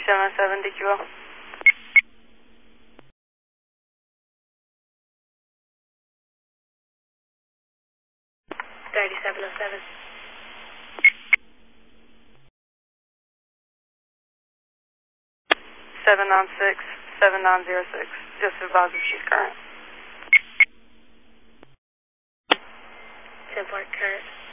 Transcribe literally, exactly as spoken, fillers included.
seven seven D Q L. thirty-seven oh seven. seven nine six, seven nine zero six. Just advise if she's current. ten four current.